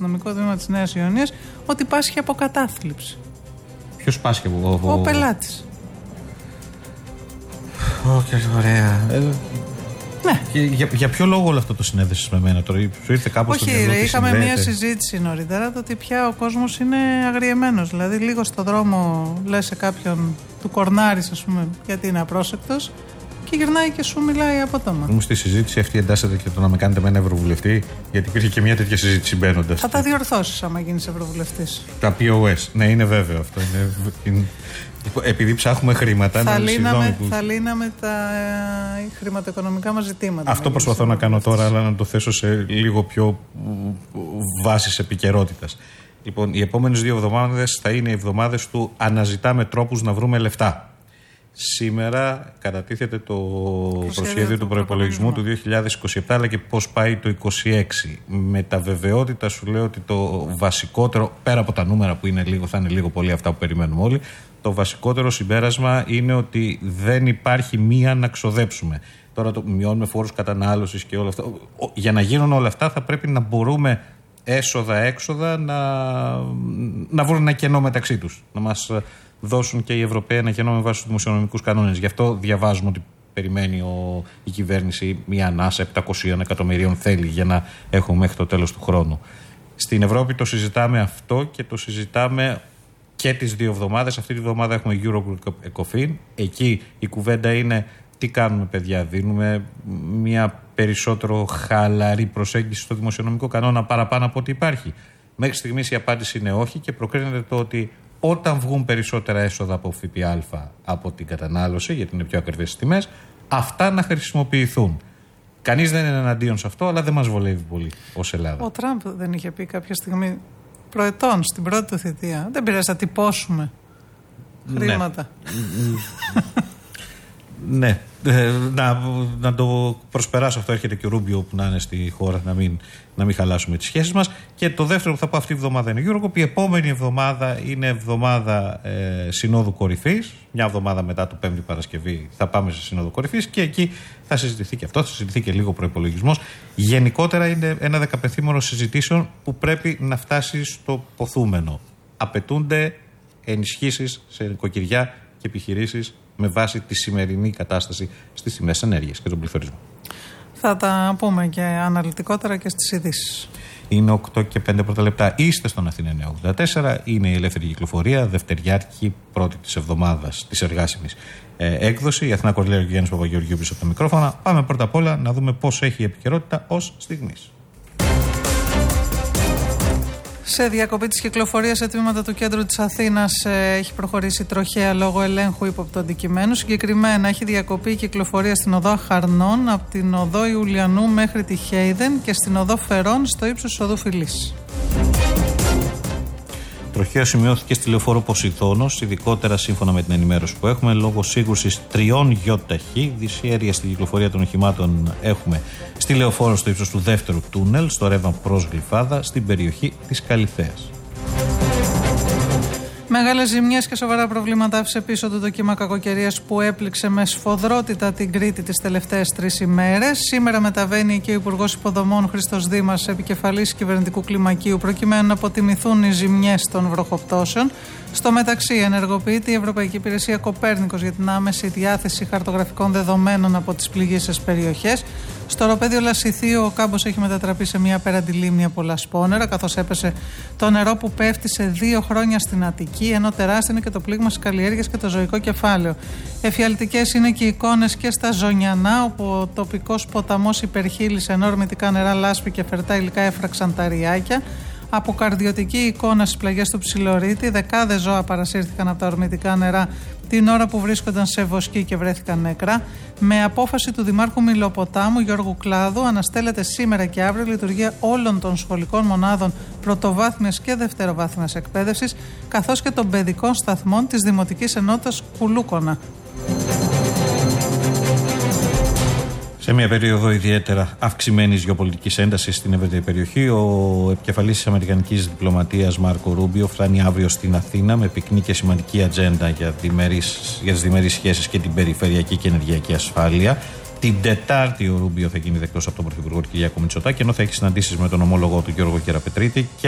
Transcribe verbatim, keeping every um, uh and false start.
αστυνομικό τμήμα της Νέας Ιωνίας ότι πάσχει από κατάθλιψη. Ποιος πάσχει από. Ο, ο πελάτης. Οκ, okay, ωραία. Ε, ναι. Για, για, για ποιο λόγο όλο αυτό το συνέδεσαι με μένα τώρα, σου ήρθε κάπως στο μυαλό? Όχι, είχαμε μια συζήτηση νωρίτερα το ότι πια ο κόσμος είναι αγριεμένος. Δηλαδή, λίγο στο δρόμο λες σε κάποιον του κορνάρης, ας πούμε, γιατί είναι απρόσεκτος, και γυρνάει και σου μιλάει απότομα. Μου στη συζήτηση αυτή εντάσσεται και το να με κάνετε με ένα ευρωβουλευτή, γιατί υπήρχε και μια τέτοια συζήτηση μπαίνοντας. Θα τα διορθώσεις άμα γίνεις ευρωβουλευτής. Τα πι ο ες. Ναι, είναι βέβαιο αυτό. Είναι, είναι, επειδή ψάχνουμε χρήματα. Θα, λύναμε, που... θα λύναμε τα ε, χρηματοοικονομικά μας ζητήματα. Αυτό προσπαθώ να κάνω τώρα, αλλά να το θέσω σε λίγο πιο βάσεις επικαιρότητας. Λοιπόν, οι επόμενες δύο εβδομάδες θα είναι οι εβδομάδες του αναζητάμε τρόπους να βρούμε λεφτά. Σήμερα κατατίθεται το προσχέδιο του προϋπολογισμού του δύο χιλιάδες είκοσι επτά, αλλά και πώς πάει το είκοσι έξι. Με τα βεβαιότητα σου λέω ότι το βασικότερο, πέρα από τα νούμερα που είναι λίγο, θα είναι λίγο πολύ αυτά που περιμένουμε όλοι, το βασικότερο συμπέρασμα είναι ότι δεν υπάρχει μία να ξοδέψουμε. Τώρα το μειώνουμε φόρους κατανάλωσης και όλα αυτά. Για να γίνουν όλα αυτά θα πρέπει να μπορούμε έσοδα-έξοδα να, να βρουν ένα κενό μεταξύ τους. Να μας δώσουν και οι Ευρωπαίοι ένα κενό με βάση τους δημοσιονομικούς κανόνες. Γι' αυτό διαβάζουμε ότι περιμένει ο, η κυβέρνηση μια ανάσα επτακόσια εκατομμυρίων θέλει για να έχουμε μέχρι το τέλος του χρόνου. Στην Ευρώπη το συζητάμε αυτό και το συζητάμε και τις δύο εβδομάδες. Αυτή τη εβδομάδα έχουμε Eurogroup Ecofin. Εκεί η κουβέντα είναι τι κάνουμε, παιδιά. Δίνουμε μια περισσότερο χαλαρή προσέγγιση στο δημοσιονομικό κανόνα παραπάνω από ό,τι υπάρχει. Μέχρι στιγμής η απάντηση είναι όχι και προκρίνεται το ότι όταν βγουν περισσότερα έσοδα από ΦΠΑ από την κατανάλωση, γιατί είναι πιο ακριβές τις τιμές, αυτά να χρησιμοποιηθούν. Κανείς δεν είναι εναντίον σε αυτό, αλλά δεν μας βολεύει πολύ ως Ελλάδα. Ο Τραμπ δεν είχε πει κάποια στιγμή προετών στην πρώτη του θητεία, δεν πειράζει να τυπώσουμε χρήματα. Ναι. ναι. Ε, να, να το προσπεράσω αυτό. Έρχεται και ο Ρούμπιο που να είναι στη χώρα, να μην, να μην χαλάσουμε τις σχέσεις μας. Και το δεύτερο που θα πω αυτή η εβδομάδα είναι η Eurogroup. Η επόμενη εβδομάδα είναι εβδομάδα ε, Συνόδου Κορυφής. Μια εβδομάδα μετά το Πέμπτη Παρασκευή θα πάμε σε Συνόδου Κορυφής και εκεί θα συζητηθεί και αυτό, θα συζητηθεί και λίγο προϋπολογισμός. Γενικότερα είναι ένα δεκαπενθήμερο συζητήσεων που πρέπει να φτάσει στο ποθούμενο. Απαιτούνται ενισχύσεις σε νοικοκυριά και επιχειρήσεις με βάση τη σημερινή κατάσταση στις τιμές ενέργειας και τον πληθωρισμό. Θα τα πούμε και αναλυτικότερα και στις ειδήσεις. Είναι οκτώ και πέντε πρώτα λεπτά. Είστε στον Αθήνα εννιακόσια ογδόντα τέσσερα. Είναι η ελεύθερη κυκλοφορία, δευτεριάτικη πρώτη της εβδομάδας της εργάσιμης ε, έκδοση. Η Αθηνά Κορλέο και Γιάννης Παπαγεωργίου πίσω από τα μικρόφωνα. Πάμε πρώτα απ' όλα να δούμε πώς έχει η επικαιρότητα ως στιγμής. Σε διακοπή της κυκλοφορίας σε τμήματα του κέντρου της Αθήνας ε, έχει προχωρήσει τροχαία λόγω ελέγχου ύποπτου αντικειμένου. Συγκεκριμένα έχει διακοπεί η κυκλοφορία στην οδό Αχαρνών από την οδό Ιουλιανού μέχρι τη Χέιδεν και στην οδό Φερών στο ύψος της οδού Φιλής. Τροχαίο σημειώθηκε στη λεωφόρο Ποσειδώνος, ειδικότερα σύμφωνα με την ενημέρωση που έχουμε, λόγω σύγκρουσης τριών γιοταχή. Δυσχέρεια στην κυκλοφορία των οχημάτων έχουμε στη λεωφόρο στο ύψος του δεύτερου τούνελ, στο ρεύμα προς Γλυφάδα, στην περιοχή της Καλιθέας. Μεγάλες ζημιές και σοβαρά προβλήματα άφησε πίσω του το κύμα κακοκαιρίας που έπληξε με σφοδρότητα την Κρήτη τις τελευταίες τρεις ημέρες. Σήμερα μεταβαίνει και ο Υπουργός Υποδομών Χρήστος Δήμας, επικεφαλής κυβερνητικού κλιμακίου, προκειμένου να αποτιμηθούν οι ζημιές των βροχοπτώσεων. Στο μεταξύ, ενεργοποιείται η Ευρωπαϊκή Υπηρεσία Κοπέρνικος για την άμεση διάθεση χαρτογραφικών δεδομένων από τις πληγείσες περιοχές. Στο οροπέδιο Λασιθίου, ο κάμπος έχει μετατραπεί σε μια απέραντη λίμνη από λασπόνερα, καθώς έπεσε το νερό που πέφτει σε δύο χρόνια στην Αττική, ενώ τεράστιο είναι και το πλήγμα στις καλλιέργειες και το ζωικό κεφάλαιο. Εφιαλτικές είναι και οι εικόνες και στα Ζωνιανά, όπου ο τοπικός ποταμός υπερχείλησε, ενώ ορμητικά νερά, λάσπη και φερτά υλικά έφραξαν τα ριάκια. Αποκαρδιωτική εικόνα στις πλαγιές του Ψιλορίτη. Δεκάδες ζώα παρασύρθηκαν από τα ορμητικά νερά την ώρα που βρίσκονταν σε βοσκή και βρέθηκαν νεκρά. Με απόφαση του Δημάρχου Μιλοποτάμου Γιώργου Κλάδου, αναστέλλεται σήμερα και αύριο λειτουργία όλων των σχολικών μονάδων πρωτοβάθμιας και δευτεροβάθμιας εκπαίδευσης, καθώς και των παιδικών σταθμών της Δημοτικής Ενότητας Κουλούκονα. Σε μια περίοδο ιδιαίτερα αυξημένης γεωπολιτικής έντασης στην ευρύτερη περιοχή, ο επικεφαλής της αμερικανικής διπλωματίας Μάρκο Ρούμπιο φτάνει αύριο στην Αθήνα με πυκνή και σημαντική ατζέντα για, για τις διμερείς σχέσεις και την περιφερειακή και ενεργειακή ασφάλεια. Την Τετάρτη ο Ρούμπιο θα γίνει δεκτός από τον Πρωθυπουργό Κυριάκο Μητσοτάκη, ενώ θα έχει συναντήσεις με τον ομόλογο του Γιώργο Κεραπετρίτη και